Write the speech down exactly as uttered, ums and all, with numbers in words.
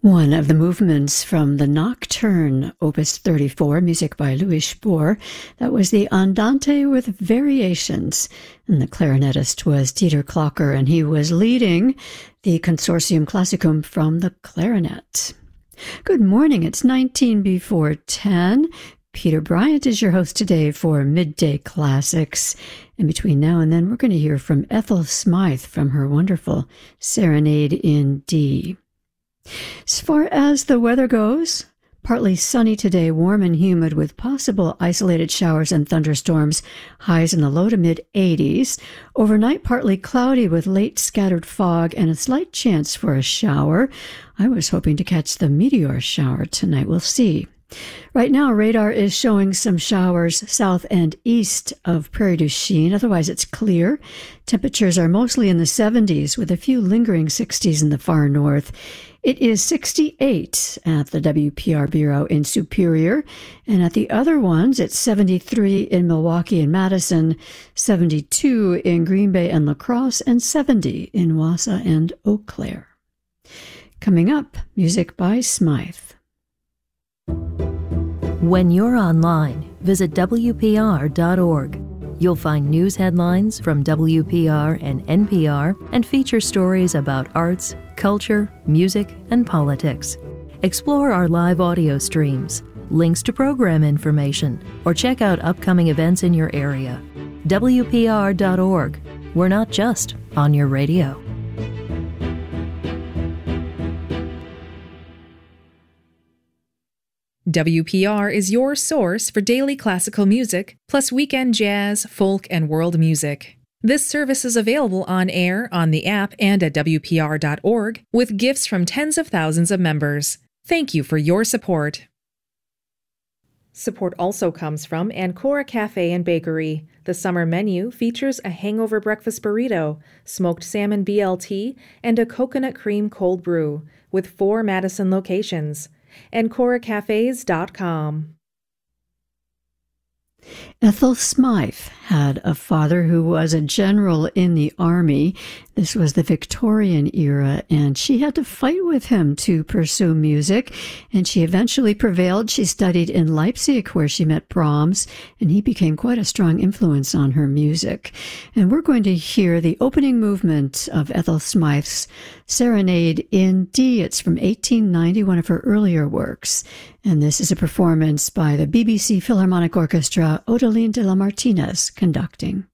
One of the movements from the Nocturne, Opus thirty-four, music by Louis Spohr. That was the Andante with variations. And the clarinetist was Dieter Klocker, and he was leading the Consortium Classicum from the clarinet. Good morning. It's nineteen before ten. Peter Bryant is your host today for Midday Classics. And between now and then, we're going to hear from Ethel Smythe from her wonderful Serenade in D. As far as the weather goes, partly sunny today, warm and humid with possible isolated showers and thunderstorms, highs in the low to mid eighties. Overnight, partly cloudy with late scattered fog and a slight chance for a shower. I was hoping to catch the meteor shower tonight. We'll see. Right now, radar is showing some showers south and east of Prairie du Chien. Otherwise, it's clear. Temperatures are mostly in the seventies with a few lingering sixties in the far north. It is sixty-eight at the W P R Bureau in Superior, and at the other ones, it's seventy-three in Milwaukee and Madison, seventy-two in Green Bay and La Crosse, and seventy in Wausau and Eau Claire. Coming up, music by Smythe. When you're online, visit W P R dot org. You'll find news headlines from W P R and N P R and feature stories about arts, culture, music, and politics. Explore our live audio streams, links to program information, or check out upcoming events in your area. W P R dot org. We're not just on your radio. W P R is your source for daily classical music, plus weekend jazz, folk, and world music. This service is available on air, on the app, and at W P R dot org, with gifts from tens of thousands of members. Thank you for your support. Support also comes from Ancora Cafe and Bakery. The summer menu features a hangover breakfast burrito, smoked salmon B L T, and a coconut cream cold brew, with four Madison locations. Ancora Cafes dot com. Ethel Smythe had a father who was a general in the army. This was the Victorian era, and she had to fight with him to pursue music, and she eventually prevailed. She studied in Leipzig, where she met Brahms, and he became quite a strong influence on her music. And we're going to hear the opening movement of Ethel Smythe's Serenade in D. It's from eighteen ninety, one of her earlier works. And this is a performance by the B B C Philharmonic Orchestra, Odeline de la Martinez conducting.